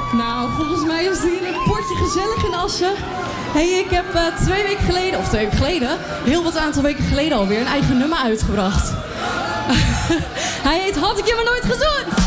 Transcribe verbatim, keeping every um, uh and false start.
Nou, volgens mij is het hier een potje gezellig in Assen. Hey, ik heb uh, twee weken geleden, of twee weken geleden, heel wat aantal weken geleden alweer, een eigen nummer uitgebracht. Hij heet Had ik je maar nooit gezoend.